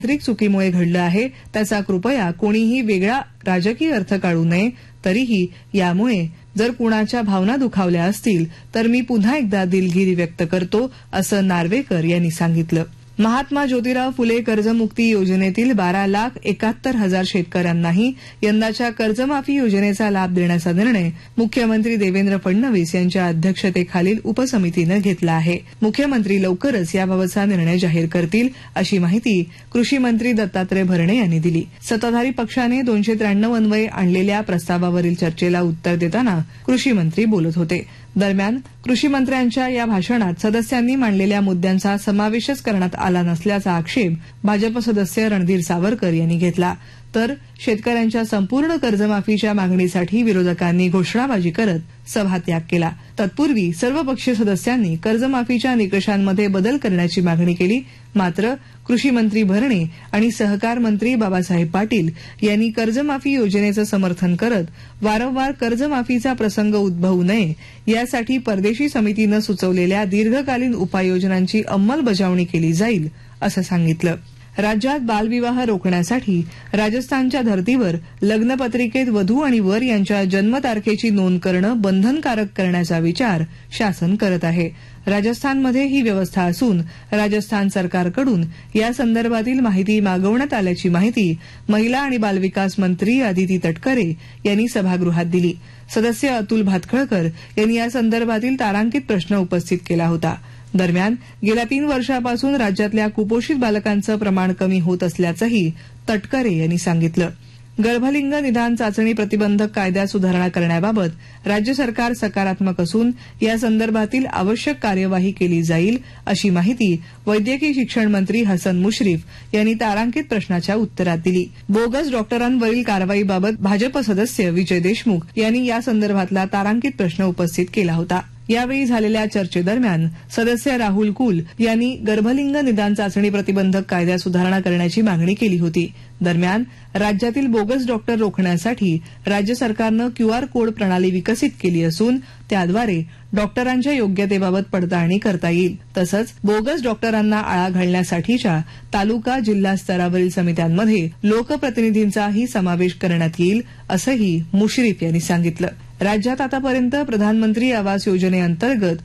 तांत्रिक चुकीमुळे घडलं आहे त्याचा कृपया कोणीही वेगळा राजकीय अर्थ काढू नये. तरीही यामुळे जर कुणाच्या भावना दुखावल्या असतील तर मी पुन्हा एकदा दिलगिरी व्यक्त करतो असं नार्वेकर यांनी सांगितलं. महात्मा ज्योतिराव फुले कर्जमुक्ती योजनेतील 12,71,000 शेतकऱ्यांनाही यंदाच्या कर्जमाफी योजनेचा लाभ देण्याचा निर्णय मुख्यमंत्री देवेंद्र फडणवीस यांच्या अध्यक्षतेखालील उपसमितीनं घेतला आहे. मुख्यमंत्री लवकरच याबाबतचा निर्णय जाहीर करतील अशी माहिती कृषी मंत्री दत्तात्रय भरणे यांनी दिली. सत्ताधारी पक्षाने 293 अन्वये आणलेल्या प्रस्तावावरील चर्चेला उत्तर देताना कृषी मंत्री बोलत होते. दरम्यान कृषी मंत्र्यांच्या या भाषणात सदस्यांनी मांडलेल्या मुद्द्यांचा समावेशच करण्यात आला नसल्याचा आक्षेप भाजप सदस्य रणधीर सावरकर यांनी घेतला. तर शेतकऱ्यांच्या संपूर्ण कर्जमाफीच्या मागणीसाठी विरोधकांनी घोषणाबाजी करत सभात्याग केला. तत्पूर्वी सर्वपक्षीय सदस्यांनी कर्जमाफीच्या निकषांमध्ये बदल करण्याची मागणी केली. मात्र कृषी मंत्री भरणे आणि सहकार मंत्री बाबासाहेब पाटील यांनी कर्जमाफी योजनेचं समर्थन करत वारंवार कर्जमाफीचा प्रसंग उद्भवू नये यासाठी परदेशी समितीनं सुचवलेल्या दीर्घकालीन उपाययोजनांची अंमलबजावणी केली जाईल असं सांगितलं. राज्यात बालविवाह रोखण्यासाठी राजस्थानच्या धर्तीवर लग्नपत्रिकेत वधू आणि वर यांच्या जन्मतारखेची नोंद करणं बंधनकारक करण्याचा विचार शासन करत आहे. राजस्थानमध्ये ही व्यवस्था असून राजस्थान सरकारकडून या संदर्भातील माहिती मागवण्यात आल्याची माहिती महिला आणि बालविकास मंत्री अदिती तटकरे यांनी सभागृहात दिली. सदस्य अतुल भातखळकर यांनी या संदर्भातील तारांकित प्रश्न उपस्थित केला होता. दरम्यान गेल्या 3 वर्षापासून राज्यातल्या कुपोषित बालकांचं प्रमाण कमी होत असल्याचंही तटकरे यांनी सांगितलं. गर्भलिंग निदान चाचणी प्रतिबंधक कायद्यात सुधारणा करण्याबाबत राज्य सरकार सकारात्मक असून या संदर्भातील आवश्यक कार्यवाही केली जाईल अशी माहिती वैद्यकीय शिक्षण मंत्री हसन मुश्रीफ यांनी तारांकित प्रश्नाच्या उत्तरात दिली. बोगस डॉक्टरांवरील कारवाईबाबत भाजप सदस्य विजय देशमुख यांनी या संदर्भातला तारांकित प्रश्न उपस्थित केला होता. यावेळी झालेल्या चर्चेदरम्यान सदस्य राहुल कुल यांनी गर्भलिंग निदान चाचणी प्रतिबंधक कायद्यात सुधारणा करण्याची मागणी केली होती. दरम्यान राज्यातील बोगस डॉक्टर रोखण्यासाठी राज्य सरकारनं क्यूआर कोड प्रणाली विकसित केली असून त्याद्वारे डॉक्टरांच्या योग्यतेबाबत पडताळणी करता येईल. तसंच बोगस डॉक्टरांना आळा घालण्यासाठीच्या तालुका जिल्हा स्तरावरील समित्यांमध्ये लोकप्रतिनिधींचाही समावेश करण्यात येईल असंही मुश्रीफ यांनी सांगितलं. राज्यात आतापर्यंत प्रधानमंत्री आवास योजनेअंतर्गत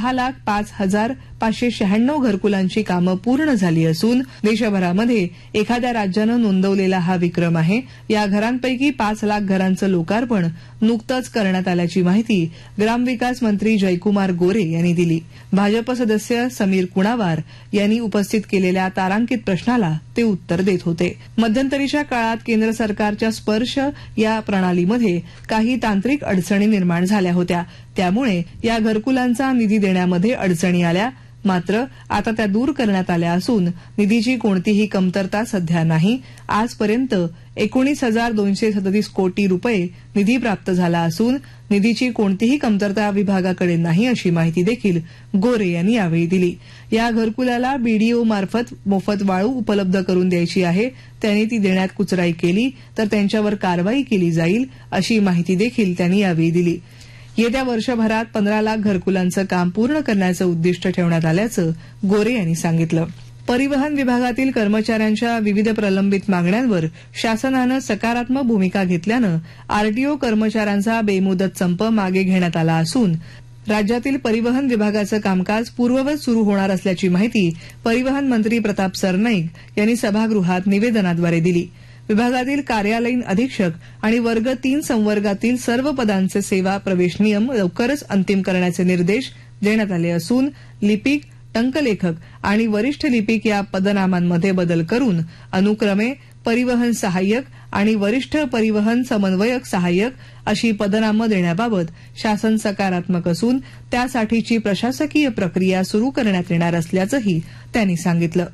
6,05,596 घरकुलांची कामं पूर्ण झाली असून देशभरामध्ये एखाद्या राज्यानं नोंदवलेला हा विक्रम आहे. या घरांपैकी 5 लाख घरांचं लोकार्पण नुकतंच करण्यात आल्याची माहिती ग्रामविकास मंत्री जयकुमार गोरे यांनी दिली. भाजप सदस्य समीर कुणावार यांनी उपस्थित केलेल्या तारांकित प्रश्नाला ते उत्तर देत होते. मध्यंतरीच्या काळात केंद्र सरकारच्या स्पर्श या प्रणालीमध्ये काही तांत्रिक अडचणी निर्माण झाल्या होत्या. त्यामुळे या घरकुलांचा निधी देण्यामध्ये अडचणी आल्या. मात्र आता त्या दूर करण्यात आल्या असून निधीची कोणतीही कमतरता सध्या नाही. आजपर्यंत 19,237 कोटी रुपये निधी प्राप्त झाला असून निधीची कोणतीही कमतरता विभागाकडे नाही अशी माहिती देखील गोरे यांनी यावेळी दिली. या घरकुलाला बीडीओ मार्फत मोफत वाळू उपलब्ध करून द्यायची आहे. त्यांनी ती देण्यात कुचराई केली तर त्यांच्यावर कारवाई केली जाईल अशी माहिती देखील त्यांनी यावेळी दिली. येत्या वर्षभरात 15 लाख घरकुलांचं काम पूर्ण करण्याचं उद्दिष्ट ठेवण्यात आल्याचं गोरे यांनी सांगितलं. परिवहन विभागातील कर्मचाऱ्यांच्या विविध प्रलंबित मागण्यांवर शासनानं सकारात्मक भूमिका घेतल्यानं आरटीओ कर्मचाऱ्यांचा बेमुदत संप मागे घेण्यात आला असून राज्यातील परिवहन विभागाचं कामकाज पूर्ववत सुरू होणार असल्याची माहिती परिवहन मंत्री प्रताप सरनाईक यांनी सभागृहात निवेदनाद्वारे दिली. विभागातील कार्यालयीन अधीक्षक आणि वर्ग 3 संवर्गातील सर्व पदांचे सेवा प्रवेश नियम लवकरच अंतिम करण्याचे निर्देश देण्यात आले असून लिपिक, टंकलेखक आणि वरिष्ठ लिपिक या पदनामांमध्ये बदल करून अनुक्रमे परिवहन सहाय्यक आणि वरिष्ठ परिवहन समन्वयक सहाय्यक अशी पदनामं देण्याबाबत शासन सकारात्मक असून त्यासाठीची प्रशासकीय प्रक्रिया सुरू करण्यात येणार असल्याचंही त्यांनी सांगितलं.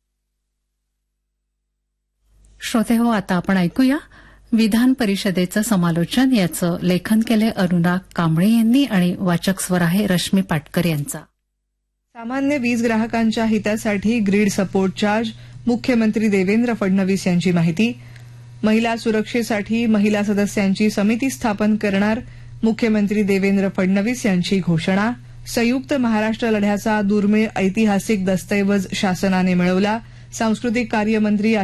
श्रोतेहो, आता आपण ऐकूया विधान परिषदेचं समालोचन. याचं लेखन केले अनुराग कांबळे यांनी आणि वाचक स्वर आहे रश्मी पाटकर यांचा. सामान्य वीज ग्राहकांच्या हितासाठी ग्रीड सपोर्ट चार्ज, मुख्यमंत्री देवेंद्र फडणवीस यांची माहिती. महिला सुरक्षेसाठी महिला सदस्यांची समिती स्थापन करणार, मुख्यमंत्री देवेंद्र फडणवीस यांची घोषणा. संयुक्त महाराष्ट्र लढ्याचा दुर्मिळ ऐतिहासिक दस्तऐवज शासनाने मिळवला, सांस्कृतिक कार्य मंत्री